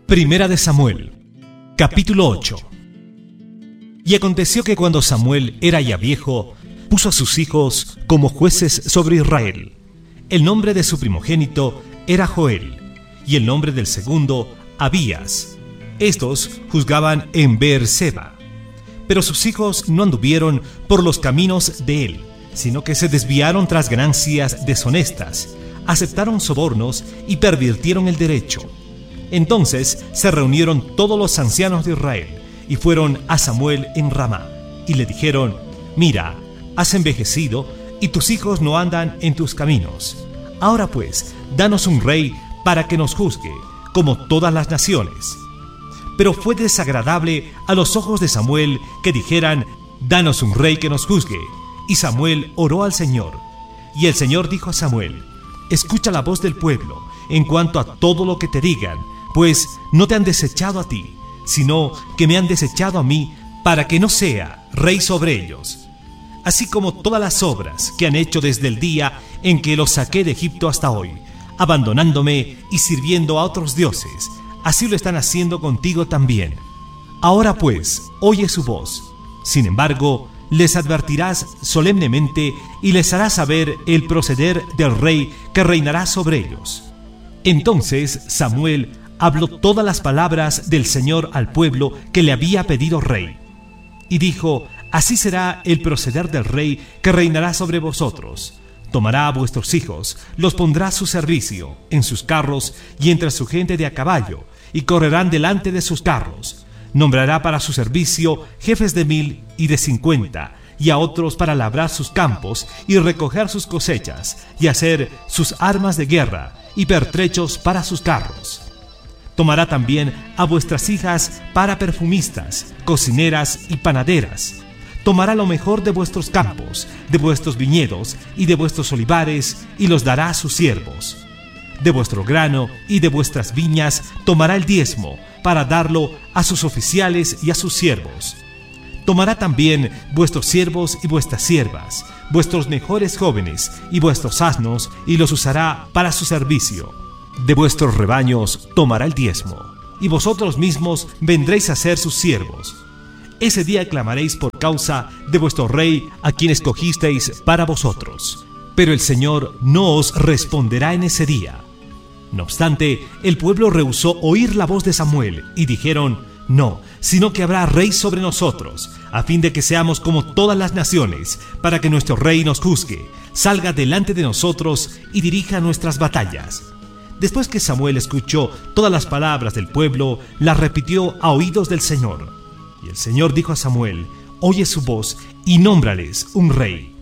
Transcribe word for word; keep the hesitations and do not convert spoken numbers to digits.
Primera de Samuel, capítulo ocho. Y aconteció que cuando Samuel era ya viejo, puso a sus hijos como jueces sobre Israel. El nombre de su primogénito era Joel, y el nombre del segundo, Abías. Estos juzgaban en Beer-seba. Pero sus hijos no anduvieron por los caminos de él, sino que se desviaron tras ganancias deshonestas, aceptaron sobornos y pervirtieron el derecho. Entonces se reunieron todos los ancianos de Israel y fueron a Samuel en Ramá y le dijeron: Mira, has envejecido y tus hijos no andan en tus caminos. Ahora pues, danos un rey para que nos juzgue, como todas las naciones. Pero fue desagradable a los ojos de Samuel que dijeran: Danos un rey que nos juzgue. Y Samuel oró al Señor. Y el Señor dijo a Samuel: Escucha la voz del pueblo en cuanto a todo lo que te digan, pues no te han desechado a ti, sino que me han desechado a mí, para que no sea rey sobre ellos. Así como todas las obras que han hecho desde el día en que los saqué de Egipto hasta hoy, abandonándome y sirviendo a otros dioses, así lo están haciendo contigo también. Ahora pues, oye su voz. Sin embargo, les advertirás solemnemente y les harás saber el proceder del rey que reinará sobre ellos. Entonces Samuel habló todas las palabras del Señor al pueblo que le había pedido rey. Y dijo: Así será el proceder del rey que reinará sobre vosotros. Tomará a vuestros hijos, los pondrá a su servicio, en sus carros y entre su gente de a caballo, y correrán delante de sus carros. Nombrará para su servicio jefes de mil y de cincuenta, y a otros para labrar sus campos y recoger sus cosechas, y hacer sus armas de guerra y pertrechos para sus carros. Tomará también a vuestras hijas para perfumistas, cocineras y panaderas. Tomará lo mejor de vuestros campos, de vuestros viñedos y de vuestros olivares, y los dará a sus siervos. De vuestro grano y de vuestras viñas tomará el diezmo, para darlo a sus oficiales y a sus siervos. Tomará también vuestros siervos y vuestras siervas, vuestros mejores jóvenes y vuestros asnos, y los usará para su servicio. De vuestros rebaños tomará el diezmo, y vosotros mismos vendréis a ser sus siervos. Ese día clamaréis por causa de vuestro rey, a quien escogisteis para vosotros. Pero el Señor no os responderá en ese día. No obstante, el pueblo rehusó oír la voz de Samuel, y dijeron: No, sino que habrá rey sobre nosotros, a fin de que seamos como todas las naciones, para que nuestro rey nos juzgue, salga delante de nosotros y dirija nuestras batallas. Después que Samuel escuchó todas las palabras del pueblo, las repitió a oídos del Señor. Y el Señor dijo a Samuel: Oye su voz y nómbrales un rey.